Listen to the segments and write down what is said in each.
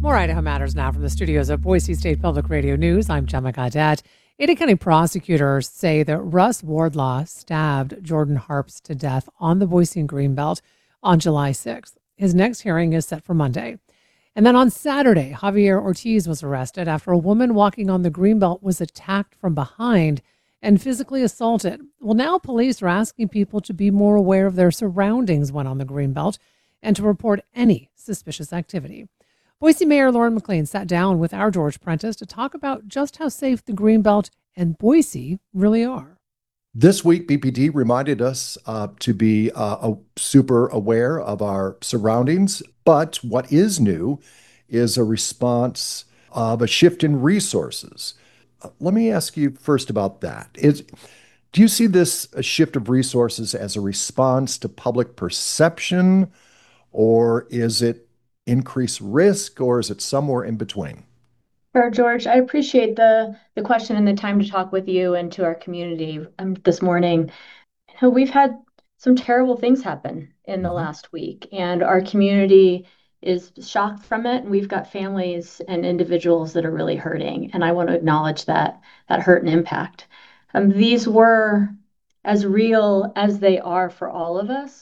More Idaho Matters now from the studios of Boise State Public Radio News. I'm Gemma Gaudette. Ada County prosecutors say that Russ Wardlaw stabbed Jordan Harps to death on the Boise and Greenbelt on July 6th. His next hearing is set for Monday. And then on Saturday, Javier Ortiz was arrested after a woman walking on the Greenbelt was attacked from behind and physically assaulted. Well, now police are asking people to be more aware of their surroundings when on the Greenbelt and to report any suspicious activity. Boise Mayor Lauren McLean sat down with our George Prentice to talk about just how safe the Greenbelt and Boise really are. This week, BPD reminded us to be super aware of our surroundings. But what is new is a response of a shift in resources. Let me ask you first about that. Do you see this shift of resources as a response to public perception, or is it increased risk, or is it somewhere in between? Sure, George. I appreciate the question and the time to talk with you and to our community this morning. We've had some terrible things happen in the last week, and our community is shocked from it. And we've got families and individuals that are really hurting, and I want to acknowledge that hurt and impact. These were as real as they are for all of us.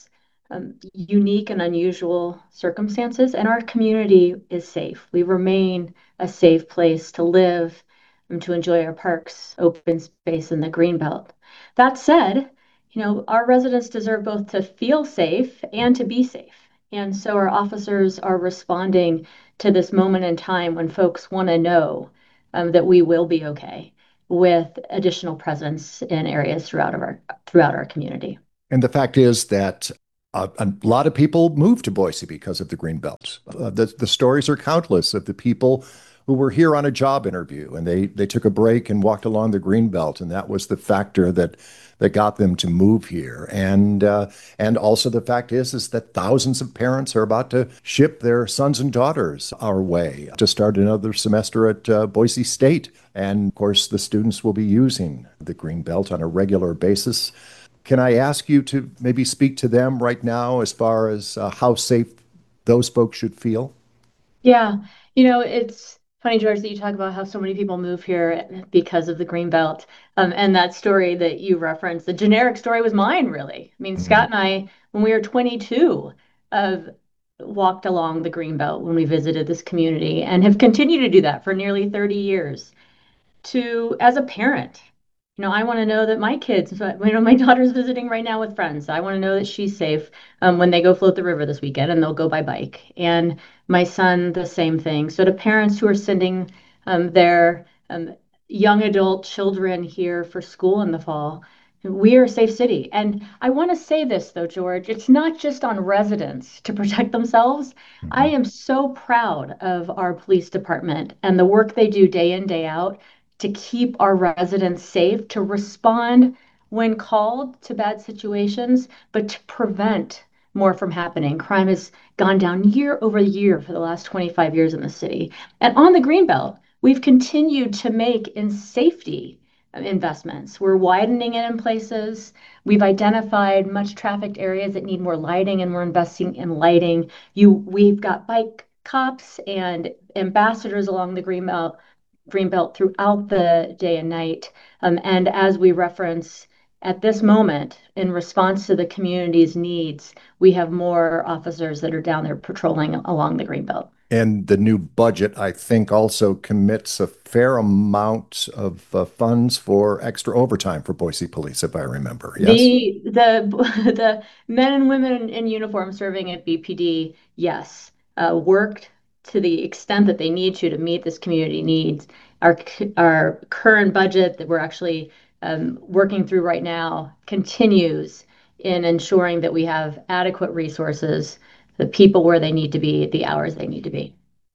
Unique and unusual circumstances, and our community is safe. We remain a safe place to live and to enjoy our parks, open space, and the Greenbelt. That said, our residents deserve both to feel safe and to be safe. And so our officers are responding to this moment in time when folks want to know that we will be okay with additional presence in areas throughout our community. And the fact is that a lot of people moved to Boise because of the Greenbelt. The stories are countless of the people who were here on a job interview, and they took a break and walked along the Greenbelt, and that was the factor that got them to move here. And also the fact is that thousands of parents are about to ship their sons and daughters our way to start another semester at Boise State. And of course, the students will be using the Greenbelt on a regular basis. Can I ask you to maybe speak to them right now as far as how safe those folks should feel? Yeah, it's funny, George, that you talk about how so many people move here because of the Greenbelt. And that story that you referenced, the generic story was mine, really. I mean, Scott and I, when we were 22, walked along the Greenbelt when we visited this community and have continued to do that for nearly 30 years. As a parent, I want to know that my kids, my daughter's visiting right now with friends. I want to know that she's safe when they go float the river this weekend and they'll go by bike. And my son, the same thing. So to parents who are sending their young adult children here for school in the fall, we are a safe city. And I want to say this, though, George, it's not just on residents to protect themselves. I am so proud of our police department and the work they do day in, day out to keep our residents safe, to respond when called to bad situations, but to prevent more from happening. Crime has gone down year over year for the last 25 years in the city. And on the Greenbelt, we've continued to make in safety investments. We're widening it in places. We've identified much trafficked areas that need more lighting, and we're investing in lighting. We've got bike cops and ambassadors along the Greenbelt throughout the day and night. And as we reference at this moment, in response to the community's needs, we have more officers that are down there patrolling along the Greenbelt. And the new budget, I think, also commits a fair amount of funds for extra overtime for Boise Police, if I remember. Yes? The men and women in uniform serving at BPD, yes, worked to the extent that they need to meet this community needs. Our current budget that we're actually working through right now continues in ensuring that we have adequate resources, the people where they need to be, at the hours they need to be.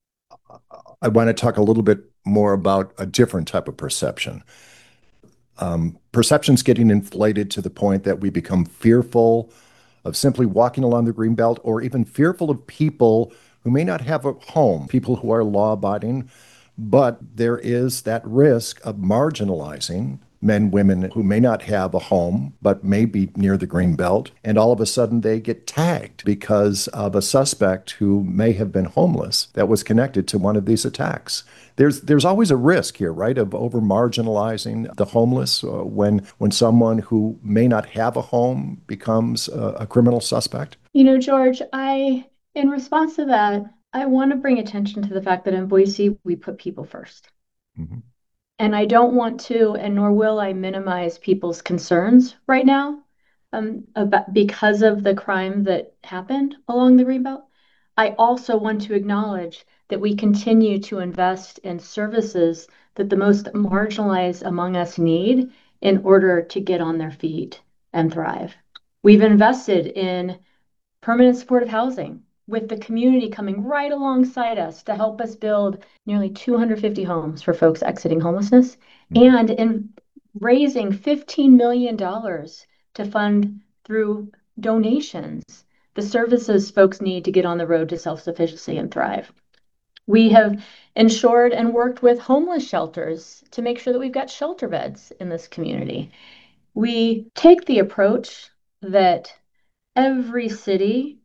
I want to talk a little bit more about a different type of perception. Perception's getting inflated to the point that we become fearful of simply walking along the Greenbelt, or even fearful of people who may not have a home, people who are law-abiding, but there is that risk of marginalizing men, women who may not have a home, but may be near the Greenbelt, and all of a sudden they get tagged because of a suspect who may have been homeless that was connected to one of these attacks. There's always a risk here, right, of over marginalizing the homeless when someone who may not have a home becomes a criminal suspect. George, in response to that, I want to bring attention to the fact that in Boise, we put people first. Mm-hmm. And I don't want to, and nor will I minimize people's concerns right now because of the crime that happened along the Greenbelt. I also want to acknowledge that we continue to invest in services that the most marginalized among us need in order to get on their feet and thrive. We've invested in permanent supportive housing with the community coming right alongside us to help us build nearly 250 homes for folks exiting homelessness and in raising $15 million to fund through donations the services folks need to get on the road to self-sufficiency and thrive. We have ensured and worked with homeless shelters to make sure that we've got shelter beds in this community. We take the approach that every city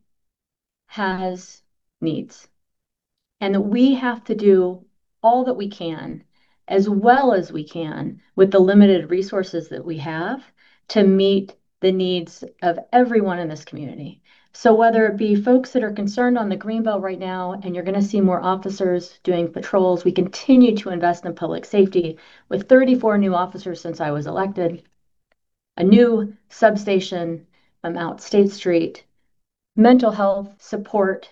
has needs and that we have to do all that we can as well as we can with the limited resources that we have to meet the needs of everyone in this community. So whether it be folks that are concerned on the Greenbelt right now, and you're going to see more officers doing patrols, we continue to invest in public safety with 34 new officers since I was elected, a new substation out State Street, mental health support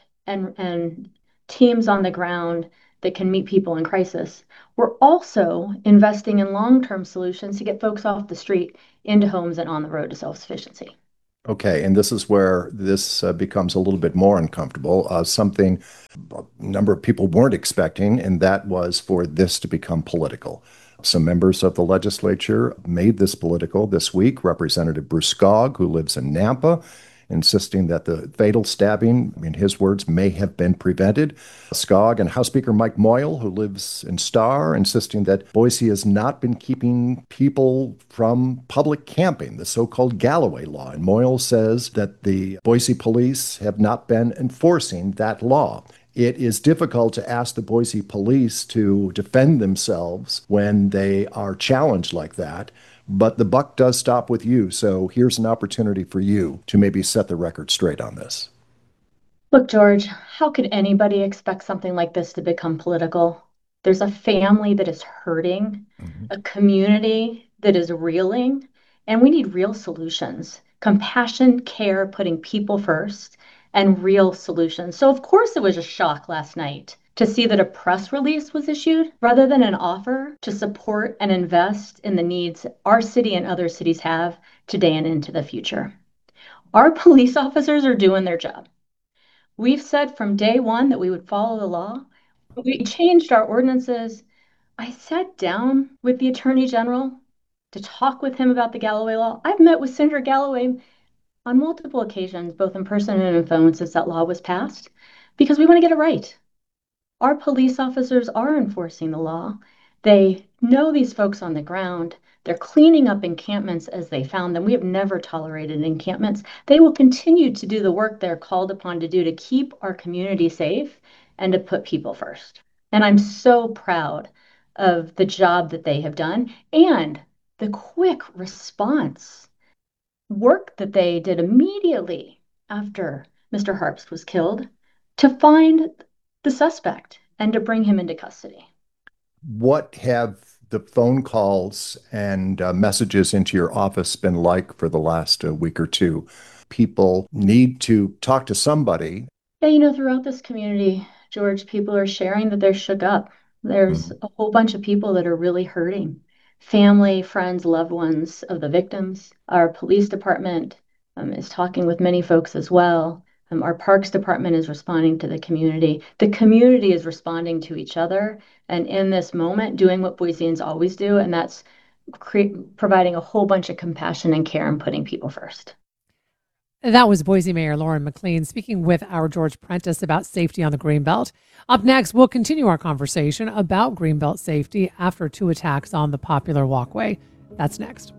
and teams on the ground that can meet people in crisis. We're also investing in long-term solutions to get folks off the street into homes and on the road to self-sufficiency. Okay, and this is where this becomes a little bit more uncomfortable. Something a number of people weren't expecting, and that was for this to become political. Some members of the legislature made this political this week. Representative Bruce Skog, who lives in Nampa, insisting that the fatal stabbing, in his words, may have been prevented. Skog and House Speaker Mike Moyle, who lives in Star, insisting that Boise has not been keeping people from public camping, the so-called Galloway law. And Moyle says that the Boise police have not been enforcing that law. It is difficult to ask the Boise police to defend themselves when they are challenged like that. But the buck does stop with you. So here's an opportunity for you to maybe set the record straight on this. Look, George, how could anybody expect something like this to become political? There's a family that is hurting, a community that is reeling, and we need real solutions. Compassion, care, putting people first, and real solutions. So, of course, it was a shock last night to see that a press release was issued rather than an offer to support and invest in the needs our city and other cities have today and into the future. Our police officers are doing their job. We've said from day one that we would follow the law. We changed our ordinances. I sat down with the Attorney General to talk with him about the Galloway law. I've met with Senator Galloway on multiple occasions, both in person and on phone, since that law was passed, because we want to get it right. Our police officers are enforcing the law. They know these folks on the ground. They're cleaning up encampments as they found them. We have never tolerated encampments. They will continue to do the work they're called upon to do to keep our community safe and to put people first. And I'm so proud of the job that they have done and the quick response work that they did immediately after Mr. Harpst was killed to find the suspect and to bring him into custody. What have the phone calls and messages into your office been like for the last week or two? People need to talk to somebody. Yeah, throughout this community, George, people are sharing that they're shook up. There's a whole bunch of people that are really hurting. Family, friends, loved ones of the victims. Our police department is talking with many folks as well. Our Parks Department is responding to the community. The community is responding to each other. And in this moment, doing what Boiseans always do, and that's providing a whole bunch of compassion and care and putting people first. That was Boise Mayor Lauren McLean speaking with our George Prentice about safety on the Greenbelt. Up next, we'll continue our conversation about Greenbelt safety after two attacks on the popular walkway. That's next.